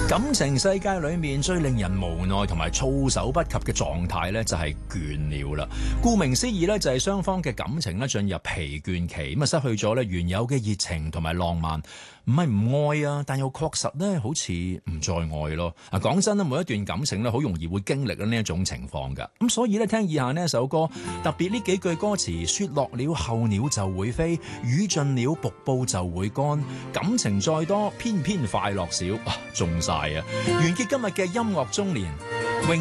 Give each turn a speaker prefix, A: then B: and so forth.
A: 感情世界裏面最令人無奈同埋措手不及嘅狀態呢，就係倦了啦。顧名思義呢，就係雙方嘅感情呢進入疲倦期，咁啊失去咗呢原有嘅熱情同埋浪漫。唔係唔愛啊，但又確實呢好似唔再愛咯。啊，講真啦，每一段感情呢好容易會經歷呢一種情況㗎。咁所以呢，聽以下呢一首歌，特別呢幾句歌詞：雪落了候鳥就會飛，雨盡了瀑布就會乾，感情再多偏偏快樂少，中晒啊！完結今日嘅音樂中年。